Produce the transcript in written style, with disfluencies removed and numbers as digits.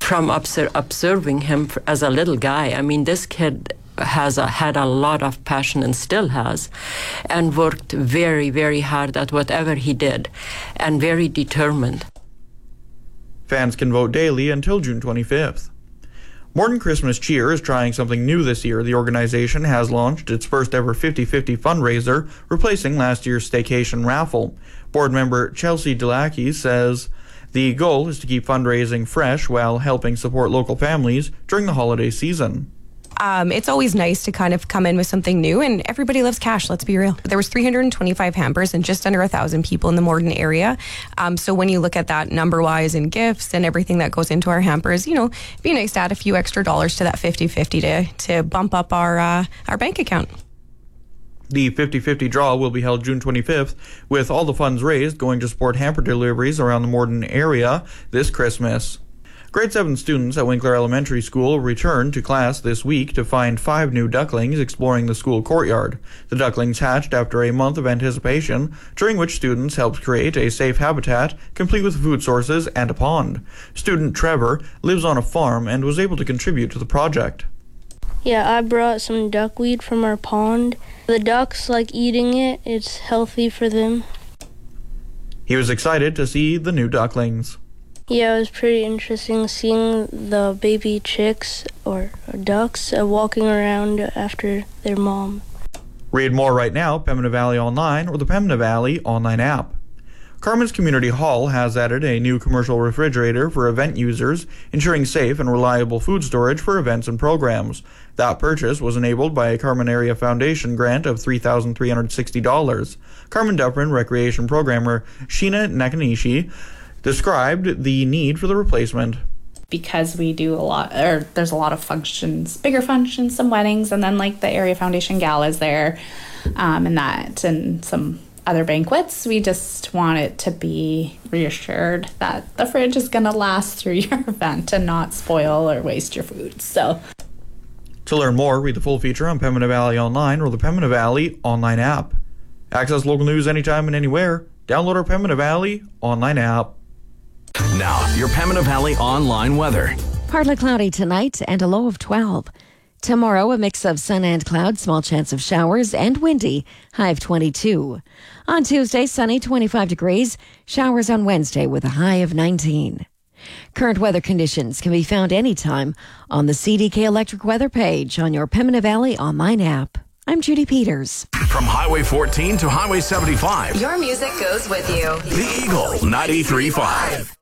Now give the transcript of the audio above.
from observing him as a little guy. I mean, this kid had a lot of passion and still has, and worked very, very hard at whatever he did, and very determined. Fans can vote daily until June 25th. Morton Christmas Cheer is trying something new this year. The organization has launched its first ever 50-50 fundraiser, replacing last year's staycation raffle. Board member Chelsea Delacki says the goal is to keep fundraising fresh while helping support local families during the holiday season. It's always nice to kind of come in with something new, and everybody loves cash, let's be real. There was 325 hampers and just under 1,000 people in the Morton area. So when you look at that number-wise and gifts and everything that goes into our hampers, it'd be nice to add a few extra dollars to that 50-50 to bump up our bank account. The 50-50 draw will be held June 25th, with all the funds raised going to support hamper deliveries around the Morton area this Christmas. Grade 7 students at Winkler Elementary School returned to class this week to find 5 new ducklings exploring the school courtyard. The ducklings hatched after a month of anticipation, during which students helped create a safe habitat, complete with food sources and a pond. Student Trevor lives on a farm and was able to contribute to the project. Yeah, I brought some duckweed from our pond. The ducks like eating it. It's healthy for them. He was excited to see the new ducklings. Yeah, it was pretty interesting seeing the baby chicks or ducks walking around after their mom. Read more right now, Pembina Valley Online or the Pembina Valley Online app. Carmen's Community Hall has added a new commercial refrigerator for event users, ensuring safe and reliable food storage for events and programs. That purchase was enabled by a Carmen Area Foundation grant of $3,360. Carmen Dufferin Recreation Programmer Sheena Nakanishi described the need for the replacement. Because we do a lot, or there's a lot of functions, bigger functions, some weddings, and then like the Area Foundation galas there, and some other banquets. We just want it to be reassured that the fridge is going to last through your event and not spoil or waste your food. So, to learn more, read the full feature on Pembina Valley Online or the Pembina Valley Online app. Access local news anytime and anywhere. Download our Pembina Valley Online app. Now, your Pembina Valley Online weather. Partly cloudy tonight and a low of 12. Tomorrow, a mix of sun and cloud, small chance of showers, and windy, high of 22. On Tuesday, sunny, 25 degrees. Showers on Wednesday with a high of 19. Current weather conditions can be found anytime on the CDK Electric Weather page on your Pembina Valley Online app. I'm Judy Peters. From Highway 14 to Highway 75. Your music goes with you. The Eagle 93.5.